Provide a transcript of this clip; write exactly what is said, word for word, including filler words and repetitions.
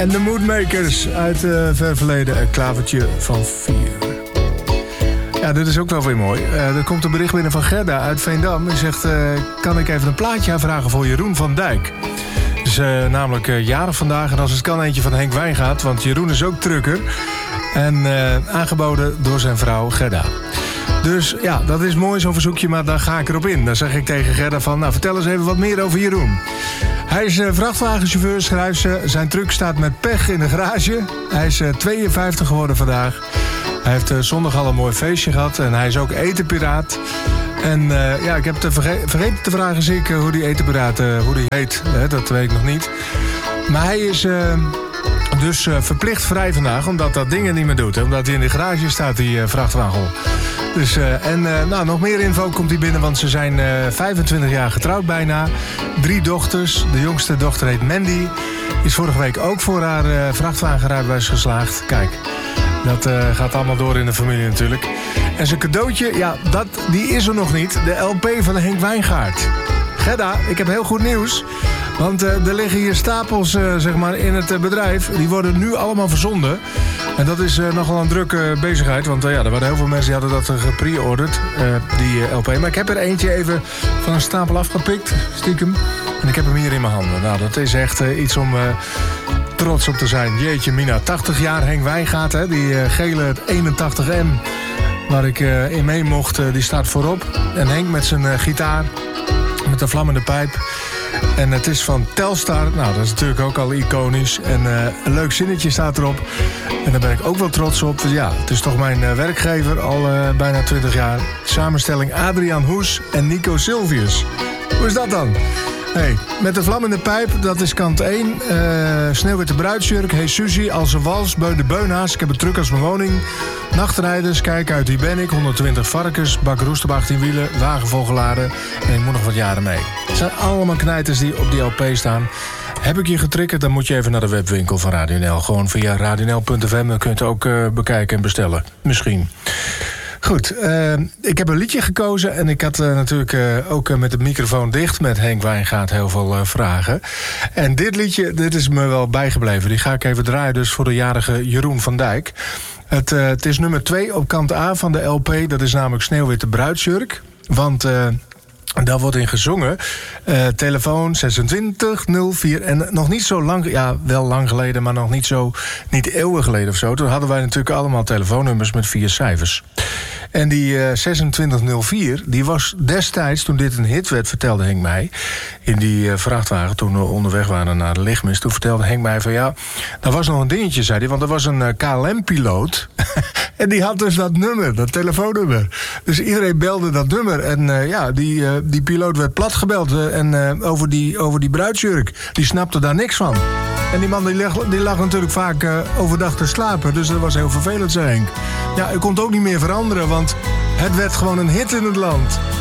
En de Moodmakers uit het uh, ver verleden, een klavertje van vier. Ja, dit is ook wel weer mooi. Uh, er komt een bericht binnen van Gerda uit Veendam. Die zegt, uh, kan ik even een plaatje aanvragen voor Jeroen van Dijk? Dus uh, namelijk uh, jarig vandaag. En als het kan eentje van Henk Wijngaard, want Jeroen is ook trucker. En uh, aangeboden door zijn vrouw Gerda. Dus ja, dat is mooi zo'n verzoekje, maar daar ga ik erop in. Dan zeg ik tegen Gerda van, nou vertel eens even wat meer over Jeroen. Hij is uh, vrachtwagenchauffeur, schrijft ze. Zijn truck staat met pech in de garage. Hij is uh, tweeënvijftig geworden vandaag. Hij heeft uh, zondag al een mooi feestje gehad en hij is ook etenpiraat. En uh, ja, ik heb te verge- vergeten te vragen zeker hoe die etenpiraat uh, hoe die heet. Hè, dat weet ik nog niet. Maar hij is uh, dus uh, verplicht vrij vandaag, omdat dat dingen niet meer doet. Hè, omdat hij in de garage staat, die uh, vrachtwagen. Dus, uh, en uh, nou, nog meer info komt hij binnen, want ze zijn uh, vijfentwintig jaar getrouwd bijna. Drie dochters. De jongste dochter heet Mandy. Is vorige week ook voor haar uh, vrachtwagenrijbewijs geslaagd. Kijk, dat uh, gaat allemaal door in de familie natuurlijk. En zijn cadeautje, ja, dat, die is er nog niet. De L P van Henk Wijngaard. Gerda, ik heb heel goed nieuws. Want uh, er liggen hier stapels uh, zeg maar in het uh, bedrijf. Die worden nu allemaal verzonden. En dat is uh, nogal een drukke bezigheid. Want uh, ja, er waren heel veel mensen die hadden dat uh, gepre-orderd. Uh, die uh, L P. Maar ik heb er eentje even van een stapel afgepikt. Stiekem. En ik heb hem hier in mijn handen. Nou, dat is echt uh, iets om uh, trots op te zijn. Jeetje mina, tachtig jaar Henk Wijngaard. Hè, die uh, gele eenentachtig M. Waar ik uh, in mee mocht, uh, die staat voorop. En Henk met zijn uh, gitaar. Met een vlammende pijp. En het is van Telstar. Nou, dat is natuurlijk ook al iconisch. En uh, een leuk zinnetje staat erop. En daar ben ik ook wel trots op. Dus ja, het is toch mijn uh, werkgever al uh, bijna twintig jaar. Samenstelling Adriaan Hoes en Nico Silvius. Hoe is dat dan? Hey, met de vlammende pijp, dat is kant één. Uh, Sneeuwwitte bruidsjurk, Hey Suzy, Als een wals, Beun de Beunhaas. Ik heb een truck als mijn woning. Nachtrijders, kijk uit, wie ben ik? honderdtwintig varkens, bak roest op achttien wielen, wagen volgeladen. En ik moet nog wat jaren mee. Het zijn allemaal knijters die op die L P staan. Heb ik je getriggerd, dan moet je even naar de webwinkel van Radio N L. Gewoon via radio n l punt f m, dan kun je het ook uh, bekijken en bestellen. Misschien. Goed, uh, ik heb een liedje gekozen en ik had uh, natuurlijk uh, ook uh, met de microfoon dicht met Henk Wijngaard heel veel uh, vragen. En dit liedje, dit is me wel bijgebleven. Die ga ik even draaien dus voor de jarige Jeroen van Dijk. Het, uh, het is nummer twee op kant A van de L P. Dat is namelijk Sneeuwwitte bruidsjurk. Want uh, daar wordt in gezongen. Uh, telefoon zesentwintig nul vier. En nog niet zo lang, ja, wel lang geleden, maar nog niet zo, niet eeuwen geleden of zo. Toen hadden wij natuurlijk allemaal telefoonnummers met vier cijfers. En die uh, zesentwintig nul vier, die was destijds, toen dit een hit werd, vertelde Henk mij, in die uh, vrachtwagen, toen we onderweg waren naar de lichtmis, toen vertelde Henk mij van ja, er was nog een dingetje, zei hij, want er was een uh, K L M-piloot en die had dus dat nummer, dat telefoonnummer. Dus iedereen belde dat nummer en uh, ja, die, uh, die piloot werd platgebeld uh, en uh, over, die, over die bruidsjurk, die snapte daar niks van. En die man die lag, die lag natuurlijk vaak uh, overdag te slapen. Dus dat was heel vervelend, zei Henk. Ja, u kon het ook niet meer veranderen, want het werd gewoon een hit in het land.